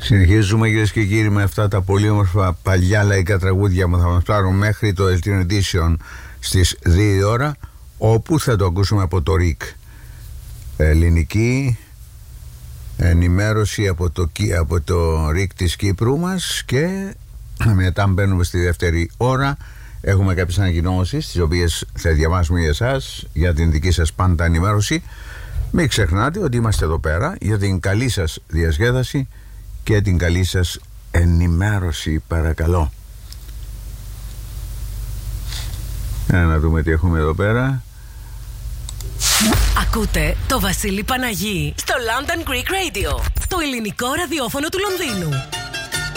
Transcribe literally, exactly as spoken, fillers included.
Συνεχίζουμε, κυρίες και κύριοι, με αυτά τα πολύ όμορφα παλιά λαϊκά τραγούδια που θα μας πάρουν μέχρι το Elton Edition στις δύο η ώρα, όπου θα το ακούσουμε από το ΡΙΚ. Ελληνική ενημέρωση από το, από το ΡΙΚ της Κύπρου μας, και μετά μπαίνουμε στη δεύτερη ώρα. Έχουμε κάποιες ανακοινώσεις τις οποίες θα διαβάσουμε για εσάς, για την δική σας πάντα ενημέρωση. Μην ξεχνάτε ότι είμαστε εδώ πέρα για την καλή σας διασκέδαση και την καλή σας ενημέρωση, παρακαλώ. Για να δούμε τι έχουμε εδώ πέρα. Ακούτε το Βασίλη Παναγί στο London Greek Radio, το ελληνικό ραδιόφωνο του Λονδίνου.